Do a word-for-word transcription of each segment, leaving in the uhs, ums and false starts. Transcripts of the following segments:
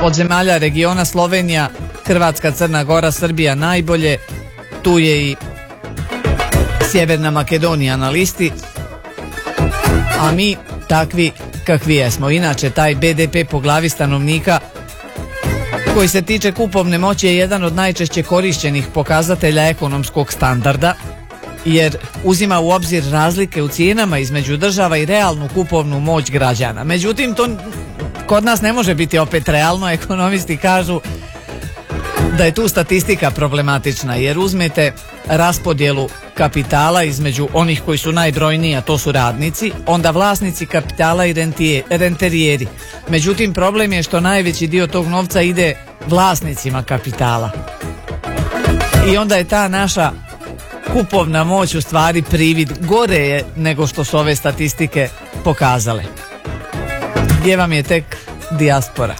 Od zemalja regiona Slovenija, Hrvatska, Crna Gora, Srbija najbolje, tu je i Sjeverna Makedonija na listi, a mi takvi kakvi jesmo. Inače, taj be de pe po glavi stanovnika koji se tiče kupovne moći je jedan od najčešće korišćenih pokazatelja ekonomskog standarda, jer uzima u obzir razlike u cijenama između država i realnu kupovnu moć građana. Međutim, to kod nas ne može biti opet realno. Ekonomisti kažu da je tu statistika problematična, jer uzmete raspodjelu kapitala između onih koji su najbrojniji, a to su radnici, onda vlasnici kapitala i rentije, renterijeri. Međutim, problem je što najveći dio tog novca ide vlasnicima kapitala. I onda je ta naša kupovna moć u stvari privid, gore je nego što su ove statistike pokazale. Gdje vam je tek dijaspora?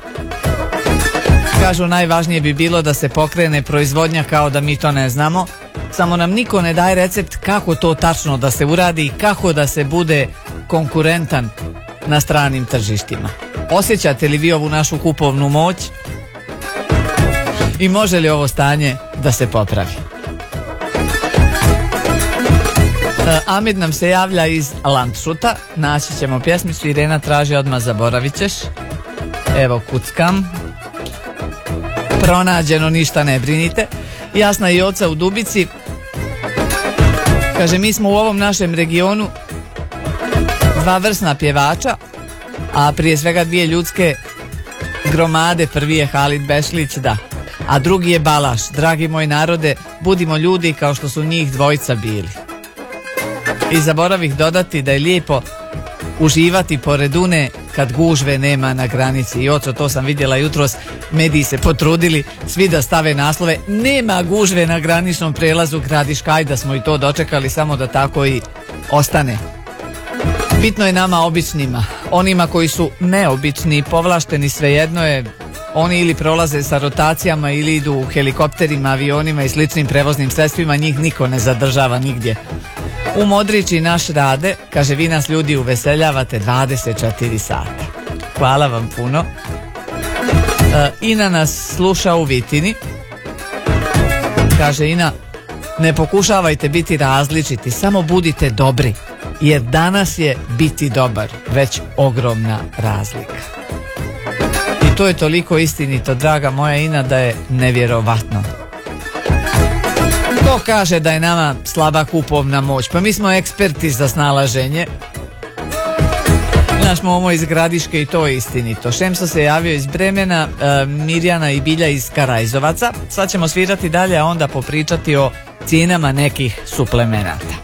Kažu, najvažnije bi bilo da se pokrene proizvodnja kao da mi to ne znamo, samo nam niko ne daje recept kako to tačno da se uradi i kako da se bude konkurentan na stranim tržištima. Osjećate li vi ovu našu kupovnu moć i može li ovo stanje da se popravi? Amid nam se javlja iz Landšuta, naći ćemo pjesmicu. Irena traži odmah Zaboravit ćeš. Evo, kuckam. Pronađeno, ništa ne brinite. Jasna i Oca u Dubici kaže, mi smo u ovom našem regionu dva vrsna pjevača, a prije svega dvije ljudske gromade. Prvi je Halid Bešlić, da, a drugi je Balaš. Dragi moj narode, budimo ljudi kao što su njih dvojica bili. I zaboravih dodati da je lijepo uživati pored Une kad gužve nema na granici. I oco, to sam vidjela jutros, mediji se potrudili svi da stave naslove, nema gužve na graničnom prelazu Gradiškaj, da smo i to dočekali, samo da tako i ostane. Bitno je nama običnima, onima koji su neobični, povlašteni, svejedno je, oni ili prolaze sa rotacijama ili idu u helikopterima, avionima i sličnim prevoznim sredstvima, njih niko ne zadržava nigdje. U Modrići naš Rade kaže, vi nas ljudi uveseljavate dvadeset četiri sata. Hvala vam puno. E, Ina nas sluša u Vitini. Kaže Ina, ne pokušavajte biti različiti, samo budite dobri, jer danas je biti dobar već ogromna razlika. I to je toliko istinito, draga moja Ina, da je nevjerovatno. Ko kaže da je nama slaba kupovna moć? Pa mi smo eksperti za snalaženje. Naš Momo iz Gradiške, i to je istinito. Šemso se javio iz Bremena, e, Mirjana i Bilja iz Karajzovaca. Sad ćemo svirati dalje, a onda popričati o cijenama nekih suplemenata.